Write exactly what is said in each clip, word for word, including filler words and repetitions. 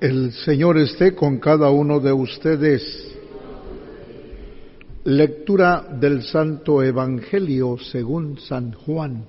El Señor esté con cada uno de ustedes. Lectura del Santo Evangelio según San Juan.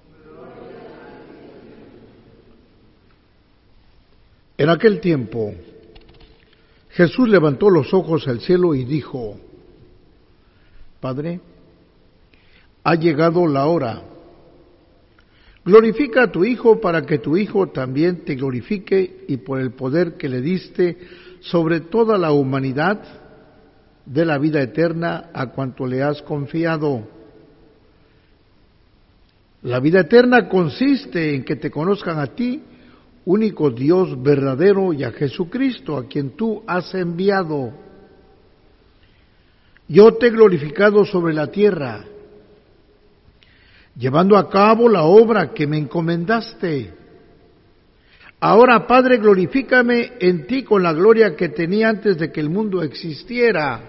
En aquel tiempo, Jesús levantó los ojos al cielo y dijo: Padre, ha llegado la hora. Glorifica a tu Hijo para que tu Hijo también te glorifique, y por el poder que le diste sobre toda la humanidad, de la vida eterna a cuanto le has confiado. La vida eterna consiste en que te conozcan a ti, único Dios verdadero, y a Jesucristo, a quien tú has enviado. Yo te he glorificado sobre la tierra, llevando a cabo la obra que me encomendaste. Ahora, Padre, glorifícame en ti con la gloria que tenía antes de que el mundo existiera.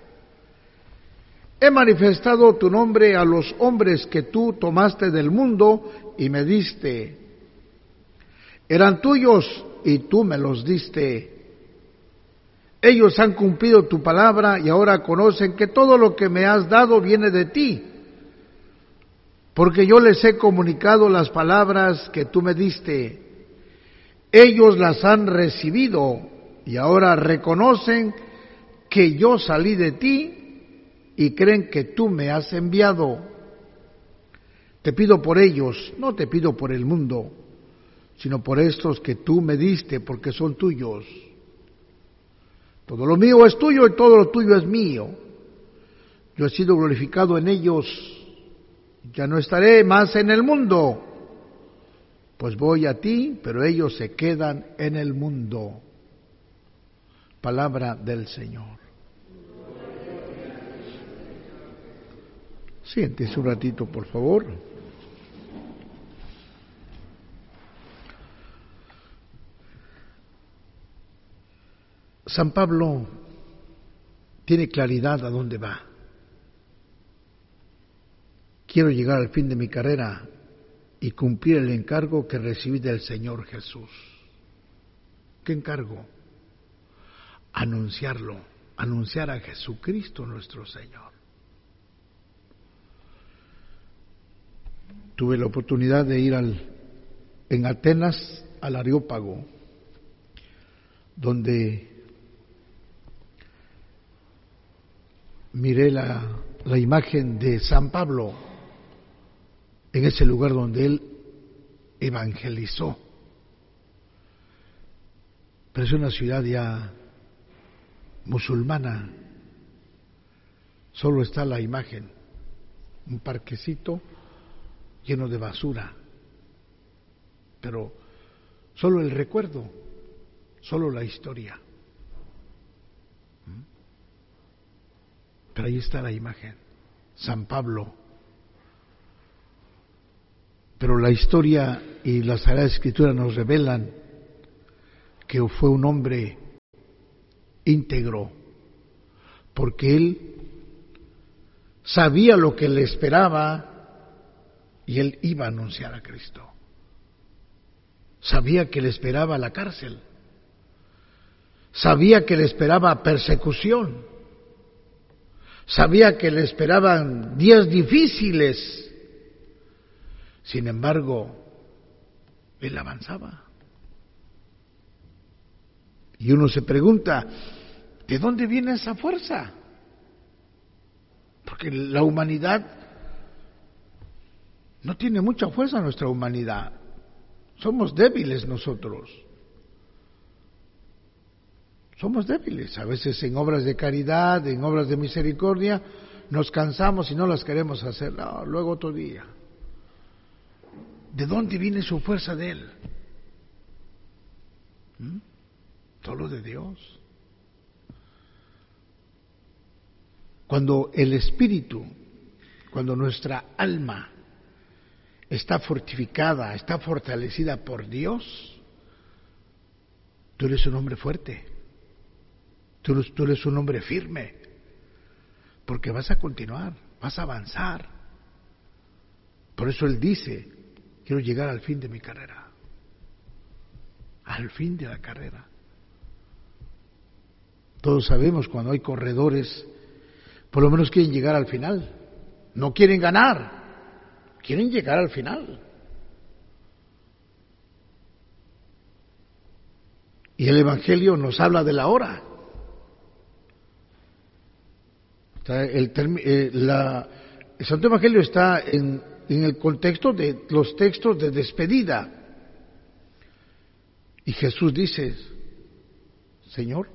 He manifestado tu nombre a los hombres que tú tomaste del mundo y me diste. Eran tuyos y tú me los diste. Ellos han cumplido tu palabra y ahora conocen que todo lo que me has dado viene de ti, porque yo les he comunicado las palabras que tú me diste. Ellos las han recibido y ahora reconocen que yo salí de ti y creen que tú me has enviado. Te pido por ellos, no te pido por el mundo, sino por estos que tú me diste, porque son tuyos. Todo lo mío es tuyo y todo lo tuyo es mío. Yo he sido glorificado en ellos. Ya no estaré más en el mundo, pues voy a ti, pero ellos se quedan en el mundo. Palabra del Señor. Siéntese un ratito, por favor. San Pablo tiene claridad a dónde va. Quiero llegar al fin de mi carrera y cumplir el encargo que recibí del Señor Jesús. ¿Qué encargo? Anunciarlo, anunciar a Jesucristo nuestro Señor. Tuve la oportunidad de ir al, en Atenas al Areópago, donde miré la, la imagen de San Pablo en ese lugar donde él evangelizó. Pero es una ciudad ya musulmana, solo está la imagen, un parquecito lleno de basura, pero solo el recuerdo, solo la historia. Pero ahí está la imagen, San Pablo. Pero la historia y la Sagrada Escritura nos revelan que fue un hombre íntegro, porque él sabía lo que le esperaba y él iba a anunciar a Cristo. Sabía que le esperaba la cárcel, sabía que le esperaba persecución, sabía que le esperaban días difíciles. Sin embargo, él avanzaba. Y uno se pregunta, ¿de dónde viene esa fuerza? Porque la humanidad no tiene mucha fuerza, nuestra humanidad. Somos débiles nosotros. Somos débiles. A veces en obras de caridad, en obras de misericordia, nos cansamos y no las queremos hacer. No, luego otro día. ¿De dónde viene su fuerza de él? ¿Mm? Solo de Dios. Cuando el espíritu, cuando nuestra alma está fortificada, está fortalecida por Dios, tú eres un hombre fuerte, tú eres, tú eres un hombre firme, porque vas a continuar, vas a avanzar. Por eso él dice, quiero llegar al fin de mi carrera, al fin de la carrera. Todos sabemos cuando hay corredores, por lo menos quieren llegar al final. No quieren ganar, quieren llegar al final. Y el Evangelio nos habla de la hora. El, el, la, el Santo Evangelio está en, en el contexto de los textos de despedida. Y Jesús dice, Señor,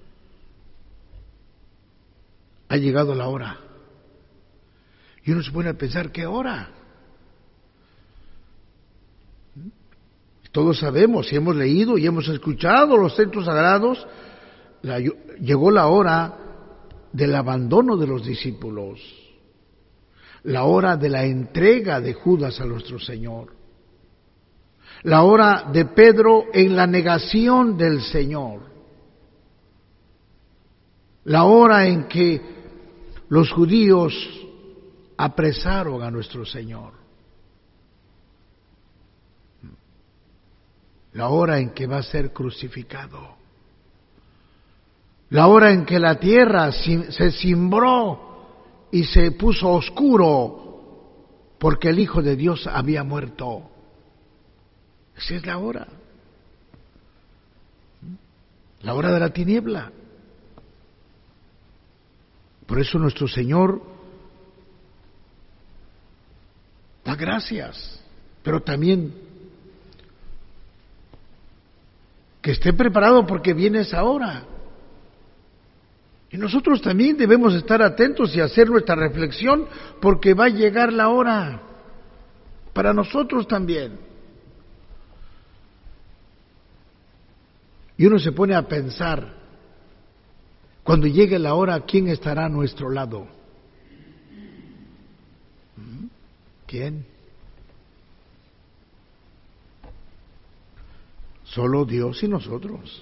ha llegado la hora. Y uno se pone a pensar, ¿qué hora? Todos sabemos y hemos leído y hemos escuchado los textos sagrados, la, llegó la hora del abandono de los discípulos, la hora de la entrega de Judas a nuestro Señor, la hora de Pedro en la negación del Señor, la hora en que los judíos apresaron a nuestro Señor, la hora en que va a ser crucificado, la hora en que la tierra se cimbró y se puso oscuro porque el Hijo de Dios había muerto. Esa es la hora, la hora de la tiniebla. Por eso nuestro Señor da gracias, pero también que esté preparado porque viene esa hora. Y nosotros también debemos estar atentos y hacer nuestra reflexión porque va a llegar la hora para nosotros también. Y uno se pone a pensar, cuando llegue la hora, ¿quién estará a nuestro lado? ¿Quién? Solo Dios y nosotros.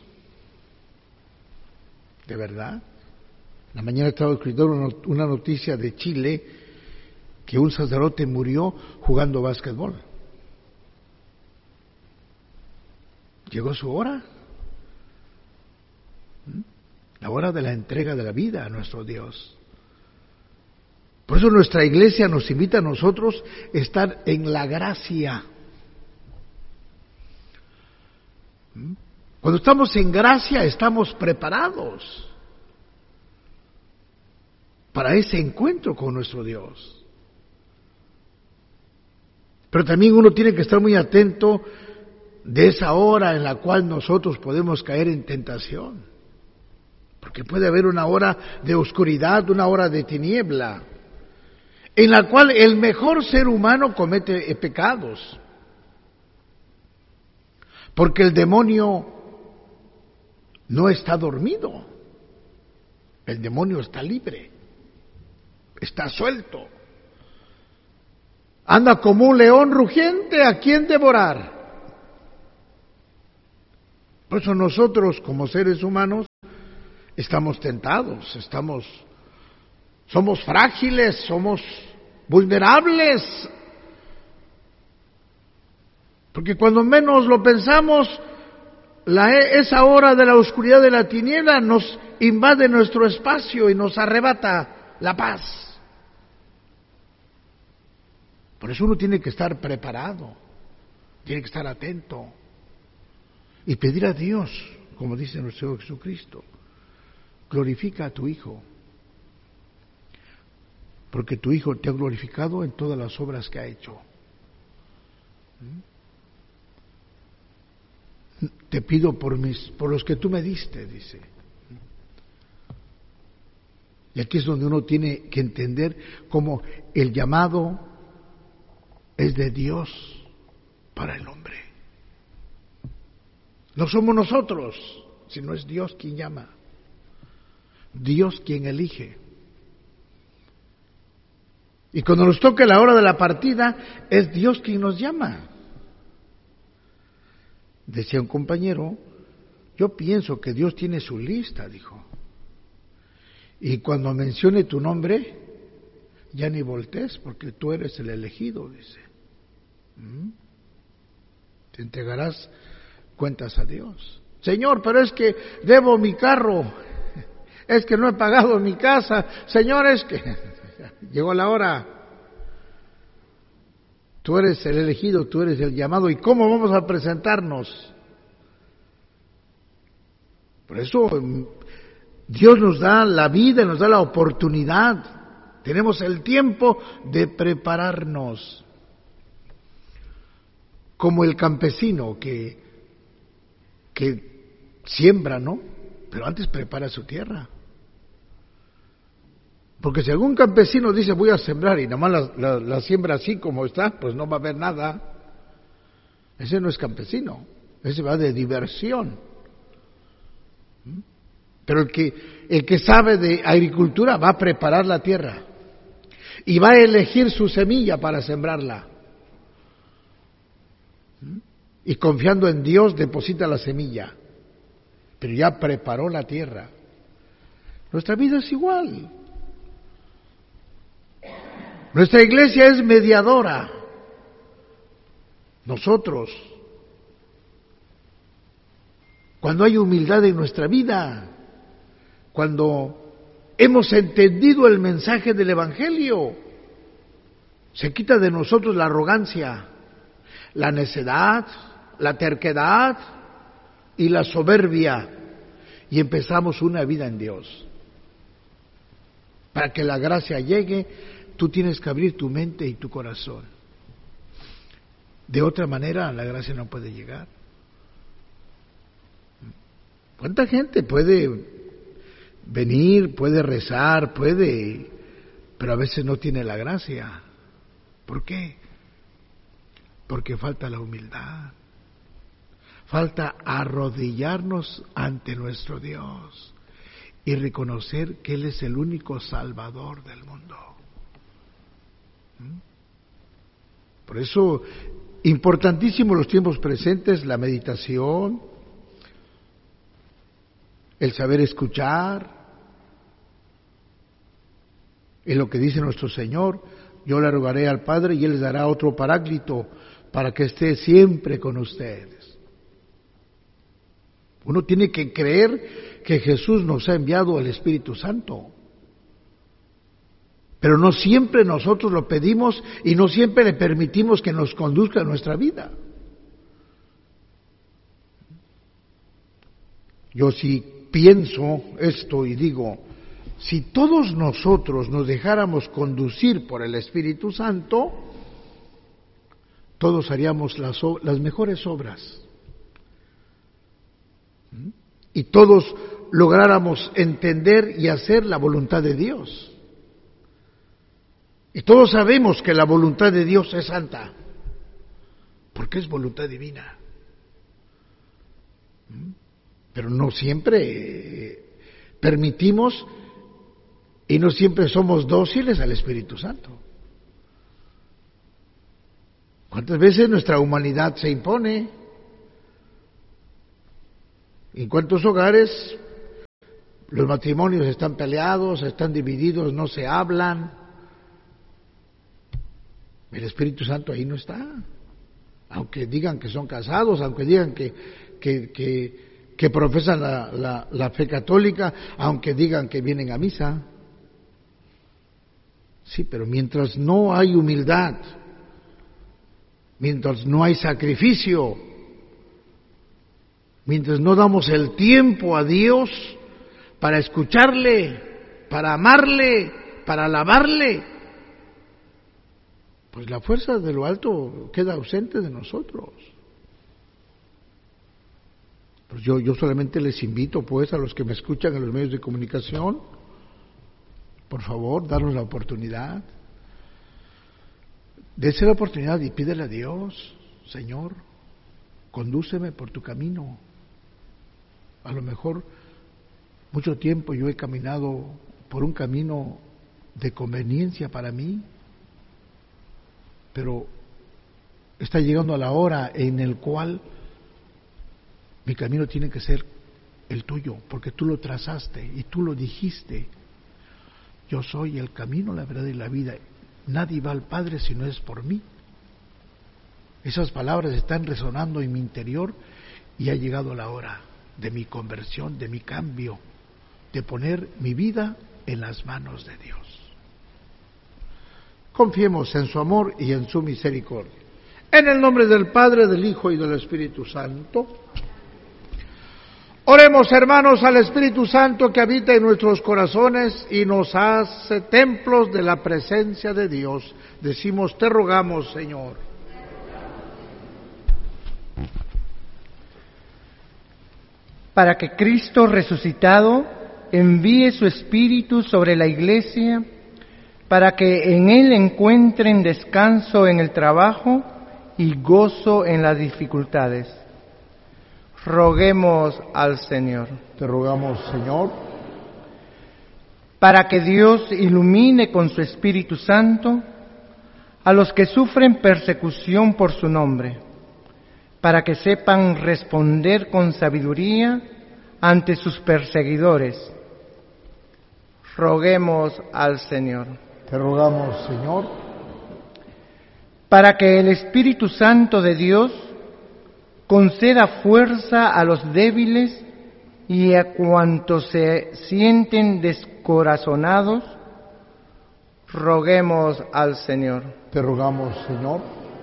¿De verdad? La mañana estaba escribiendo una noticia de Chile que un sacerdote murió jugando básquetbol. Llegó su hora. La hora de la entrega de la vida a nuestro Dios. Por eso nuestra iglesia nos invita a nosotros a estar en la gracia. Cuando estamos en gracia, estamos preparados para ese encuentro con nuestro Dios. Pero también uno tiene que estar muy atento de esa hora en la cual nosotros podemos caer en tentación. Porque puede haber una hora de oscuridad, una hora de tiniebla, en la cual el mejor ser humano comete pecados. Porque el demonio no está dormido, el demonio está libre, está suelto, anda como un león rugiente a quien devorar. Por eso nosotros como seres humanos estamos tentados, estamos, somos frágiles, somos vulnerables. Porque cuando menos lo pensamos, la, esa hora de la oscuridad de la tiniebla nos invade nuestro espacio y nos arrebata la paz. Por eso uno tiene que estar preparado, tiene que estar atento y pedir a Dios, como dice nuestro Señor Jesucristo, glorifica a tu Hijo, porque tu Hijo te ha glorificado en todas las obras que ha hecho. Te pido por mis, por los que tú me diste, dice. Y aquí es donde uno tiene que entender cómo el llamado es de Dios para el hombre. No somos nosotros, sino es Dios quien llama, Dios quien elige. Y cuando nos toque la hora de la partida, es Dios quien nos llama. Decía un compañero, yo pienso que Dios tiene su lista, dijo. Y cuando mencione tu nombre, ya ni voltees, porque tú eres el elegido, dice. ¿Mm? Te entregarás cuentas a Dios. Señor, pero es que debo mi carro. Es que no he pagado mi casa. Señores, que llegó la hora. Tú eres el elegido, tú eres el llamado. ¿Y cómo vamos a presentarnos? Por eso Dios nos da la vida, nos da la oportunidad. Tenemos el tiempo de prepararnos. Como el campesino que, que siembra, ¿no? Pero antes prepara su tierra. Porque si algún campesino dice voy a sembrar y nada más la, la, la siembra así como está, pues no va a haber nada. Ese no es campesino, ese va de diversión. Pero el que, el que sabe de agricultura va a preparar la tierra y va a elegir su semilla para sembrarla. Y confiando en Dios deposita la semilla, pero ya preparó la tierra. Nuestra vida es igual. Nuestra iglesia es mediadora. Nosotros, cuando hay humildad en nuestra vida, cuando hemos entendido el mensaje del Evangelio, se quita de nosotros la arrogancia, la necedad, la terquedad y la soberbia, y empezamos una vida en Dios. Para que la gracia llegue, tú tienes que abrir tu mente y tu corazón. De otra manera, la gracia no puede llegar. ¿Cuánta gente puede venir, puede rezar, puede, pero a veces no tiene la gracia? ¿Por qué? Porque falta la humildad. Falta arrodillarnos ante nuestro Dios y reconocer que Él es el único Salvador del mundo. Por eso, importantísimo los tiempos presentes, la meditación, el saber escuchar, en lo que dice nuestro Señor, yo le rogaré al Padre y Él les dará otro paráclito para que esté siempre con ustedes. Uno tiene que creer que Jesús nos ha enviado el Espíritu Santo. Pero no siempre nosotros lo pedimos y no siempre le permitimos que nos conduzca en nuestra vida. Yo sí pienso esto y digo, si todos nosotros nos dejáramos conducir por el Espíritu Santo, todos haríamos las, las mejores obras. Y todos lográramos entender y hacer la voluntad de Dios. Y todos sabemos que la voluntad de Dios es santa, porque es voluntad divina. Pero no siempre permitimos y no siempre somos dóciles al Espíritu Santo. ¿Cuántas veces nuestra humanidad se impone? ¿En cuántos hogares los matrimonios están peleados, están divididos, no se hablan? El Espíritu Santo ahí no está. Aunque digan que son casados, aunque digan que, que, que, que profesan la, la, la fe católica, aunque digan que vienen a misa. Sí, pero mientras no hay humildad, mientras no hay sacrificio, mientras no damos el tiempo a Dios para escucharle, para amarle, para alabarle, pues la fuerza de lo alto queda ausente de nosotros. Pues yo, yo solamente les invito, pues, a los que me escuchan en los medios de comunicación, por favor, darnos la oportunidad. Dese la oportunidad y pídele a Dios, Señor, condúceme por tu camino. A lo mejor mucho tiempo yo he caminado por un camino de conveniencia para mí, pero está llegando a la hora en el cual mi camino tiene que ser el tuyo, porque tú lo trazaste y tú lo dijiste. Yo soy el camino, la verdad y la vida. Nadie va al Padre si no es por mí. Esas palabras están resonando en mi interior y ha llegado la hora de mi conversión, de mi cambio, de poner mi vida en las manos de Dios. Confiemos en su amor y en su misericordia. En el nombre del Padre, del Hijo y del Espíritu Santo. Oremos, hermanos, al Espíritu Santo que habita en nuestros corazones y nos hace templos de la presencia de Dios. Decimos, te rogamos, Señor. Para que Cristo resucitado envíe su Espíritu sobre la Iglesia, para que en Él encuentren descanso en el trabajo y gozo en las dificultades. Roguemos al Señor. Te rogamos, Señor. Para que Dios ilumine con su Espíritu Santo a los que sufren persecución por su nombre, para que sepan responder con sabiduría ante sus perseguidores. Roguemos al Señor. Te rogamos, Señor. Para que el Espíritu Santo de Dios conceda fuerza a los débiles y a cuantos se sienten descorazonados. Roguemos al Señor. Te rogamos, Señor.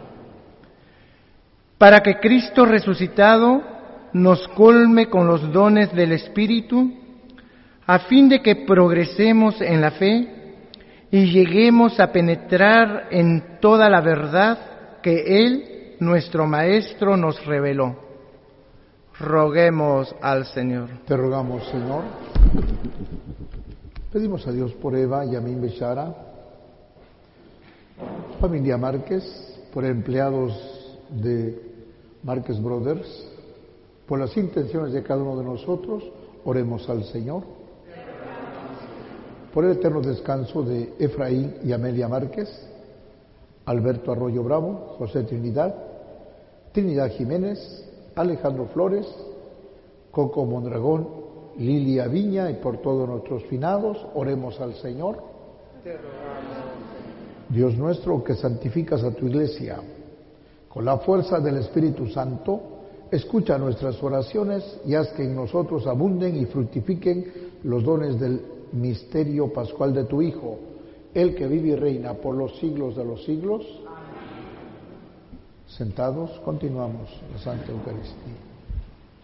Para que Cristo resucitado nos colme con los dones del Espíritu, a fin de que progresemos en la fe y lleguemos a penetrar en toda la verdad que Él, nuestro Maestro, nos reveló. Roguemos al Señor. Te rogamos, Señor. Pedimos a Dios por Eva y Amin Bechara, familia Márquez, por empleados de Márquez Brothers, por las intenciones de cada uno de nosotros. Oremos al Señor. Por el eterno descanso de Efraín y Amelia Márquez, Alberto Arroyo Bravo, José Trinidad, Trinidad Jiménez, Alejandro Flores, Coco Mondragón, Lilia Viña, y por todos nuestros finados. Oremos al Señor. Dios nuestro, que santificas a tu iglesia con la fuerza del Espíritu Santo, escucha nuestras oraciones y haz que en nosotros abunden y fructifiquen los dones del misterio pascual de tu Hijo, el que vive y reina por los siglos de los siglos. Amén. Sentados, continuamos la Santa Eucaristía.